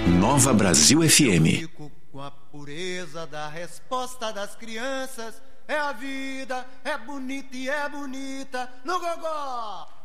Nova Brasil FM. Com a pureza da resposta das crianças, é a vida, é bonita e é bonita no gogó.